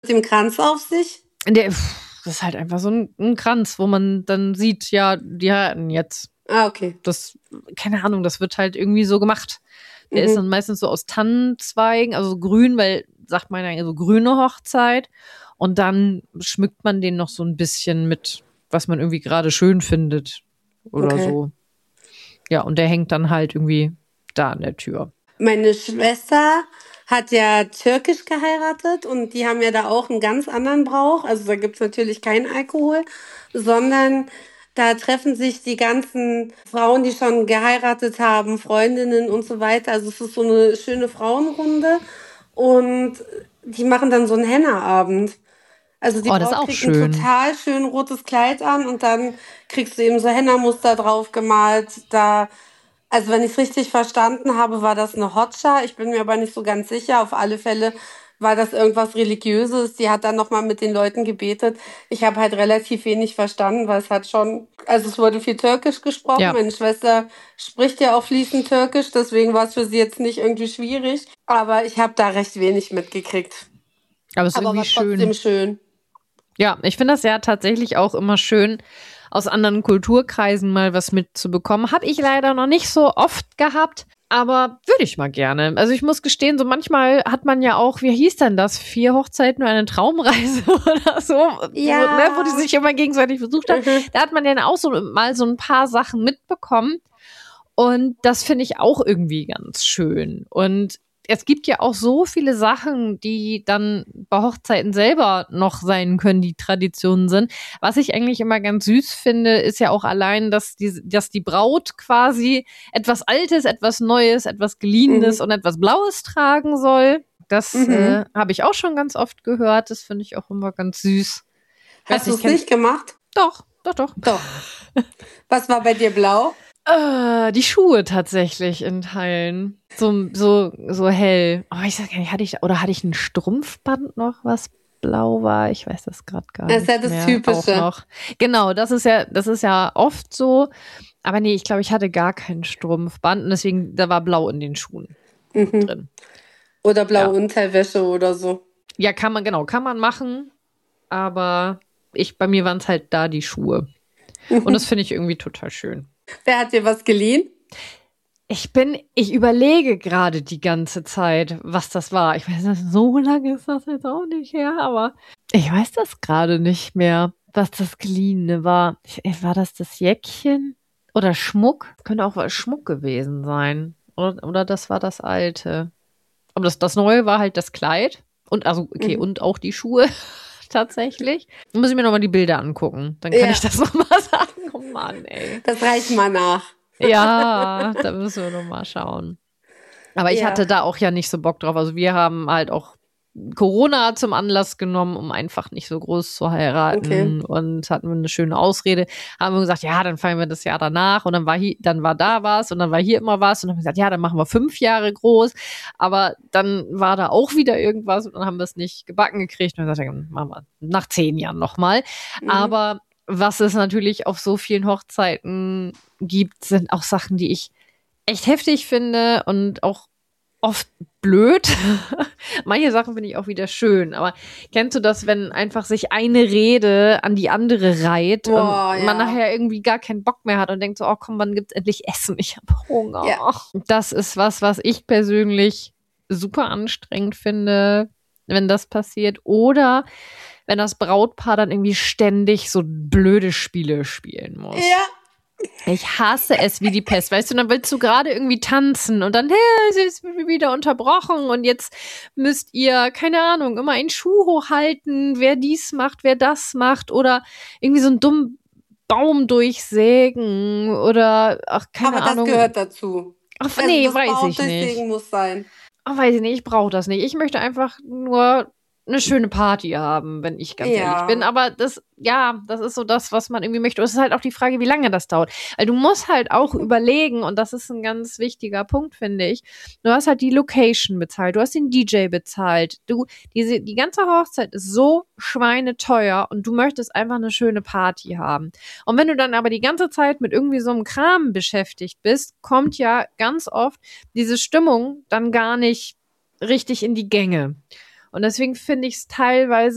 Mit dem Kranz auf sich? Das ist halt einfach so ein Kranz, wo man dann sieht, ja, die heiraten jetzt. Ah, okay. Das, keine Ahnung, das wird halt irgendwie so gemacht. Der ist dann meistens so aus Tannenzweigen, also so grün, weil, sagt man ja, so grüne Hochzeit. Und dann schmückt man den noch so ein bisschen mit, was man irgendwie gerade schön findet. Oder so. Ja, und der hängt dann halt irgendwie da an der Tür. Meine Schwester hat ja türkisch geheiratet und die haben ja da auch einen ganz anderen Brauch. Also da gibt's natürlich keinen Alkohol, sondern da treffen sich die ganzen Frauen, die schon geheiratet haben, Freundinnen und so weiter. Also es ist so eine schöne Frauenrunde und die machen dann so einen Henna-Abend. Also die Oh, das ist Braut auch kriegt ein schön. total schön rotes Kleid an und dann kriegst du eben so Henna-Muster drauf gemalt. Also wenn ich es richtig verstanden habe, war das eine Hodscha. Ich bin mir aber nicht so ganz sicher. Auf alle Fälle war das irgendwas Religiöses. Die hat dann nochmal mit den Leuten gebetet. Ich habe halt relativ wenig verstanden, weil es wurde viel Türkisch gesprochen. Ja. Meine Schwester spricht ja auch fließend Türkisch, deswegen war es für sie jetzt nicht irgendwie schwierig. Aber ich habe da recht wenig mitgekriegt. Aber es ist Aber irgendwie war trotzdem schön. Ja, ich finde das ja tatsächlich auch immer schön, aus anderen Kulturkreisen mal was mitzubekommen. Habe ich leider noch nicht so oft gehabt, aber würde ich mal gerne. Also ich muss gestehen, so manchmal hat man ja auch, wie hieß denn das? 4 Hochzeiten und eine Traumreise oder so, Ja. wo die sich immer gegenseitig versucht haben. Da hat man ja auch mal so ein paar Sachen mitbekommen. Und das finde ich auch irgendwie ganz schön. Und es gibt ja auch so viele Sachen, die dann bei Hochzeiten selber noch sein können, die Traditionen sind. Was ich eigentlich immer ganz süß finde, ist ja auch allein, dass die Braut quasi etwas Altes, etwas Neues, etwas Geliehenes und etwas Blaues tragen soll. Das habe ich auch schon ganz oft gehört. Das finde ich auch immer ganz süß. Hast du es nicht gemacht? Doch. Doch. Was war bei dir blau? Die Schuhe tatsächlich in Teilen. So hell. Oh, ich sag gar nicht, hatte ich ein Strumpfband noch, was blau war? Ich weiß das gerade gar nicht. Das ist ja das mehr. Typische. Auch noch. Genau, das ist ja oft so. Aber nee, ich glaube, ich hatte gar kein Strumpfband und deswegen, da war blau in den Schuhen drin. Oder blaue Unterwäsche oder so. Ja, kann man machen. Aber bei mir waren es halt da die Schuhe. Und das finde ich irgendwie total schön. Wer hat dir was geliehen? Ich überlege gerade die ganze Zeit, was das war. Ich weiß nicht, so lange ist das jetzt auch nicht her, aber ich weiß das gerade nicht mehr, was das Geliehene war. War das Jäckchen oder Schmuck? Könnte auch Schmuck gewesen sein. Oder das war das Alte. Aber das Neue war halt das Kleid. Und und auch die Schuhe tatsächlich. Dann muss ich mir nochmal die Bilder angucken. Dann kann ich das nochmal sagen. Oh Mann, ey. Das reicht mal nach. Ja, da müssen wir nochmal schauen. Aber ich hatte da auch ja nicht so Bock drauf. Also wir haben halt auch Corona zum Anlass genommen, um einfach nicht so groß zu heiraten und hatten eine schöne Ausrede. Haben wir gesagt, ja, dann feiern wir das Jahr danach und dann war da was und dann war hier immer was und dann haben wir gesagt, ja, dann machen wir 5 Jahre groß. Aber dann war da auch wieder irgendwas und dann haben wir es nicht gebacken gekriegt und dann gesagt, dann machen wir nach 10 Jahren nochmal. Aber was es natürlich auf so vielen Hochzeiten gibt, sind auch Sachen, die ich echt heftig finde und auch oft blöd. Manche Sachen finde ich auch wieder schön, aber kennst du das, wenn einfach sich eine Rede an die andere reiht und man nachher irgendwie gar keinen Bock mehr hat und denkt so, oh komm, wann gibt's endlich Essen? Ich habe Hunger. Ja. Das ist was ich persönlich super anstrengend finde, wenn das passiert. Oder wenn das Brautpaar dann irgendwie ständig so blöde Spiele spielen muss. Ja. Ich hasse es wie die Pest, weißt du, dann willst du gerade irgendwie tanzen und dann, sie ist wieder unterbrochen und jetzt müsst ihr, keine Ahnung, immer einen Schuh hochhalten, wer dies macht, wer das macht oder irgendwie so einen dummen Baum durchsägen oder, keine Ahnung. Aber das gehört dazu. Ach, nee, weiß ich nicht. Durchsägen muss sein. Ach, weiß ich nicht, ich brauche das nicht. Ich möchte einfach nur eine schöne Party haben, wenn ich ganz ehrlich bin. Aber das ist so das, was man irgendwie möchte. Und es ist halt auch die Frage, wie lange das dauert. Weil du musst halt auch überlegen, und das ist ein ganz wichtiger Punkt, finde ich. Du hast halt die Location bezahlt, du hast den DJ bezahlt. Die ganze Hochzeit ist so schweineteuer und du möchtest einfach eine schöne Party haben. Und wenn du dann aber die ganze Zeit mit irgendwie so einem Kram beschäftigt bist, kommt ja ganz oft diese Stimmung dann gar nicht richtig in die Gänge. Und deswegen finde ich es teilweise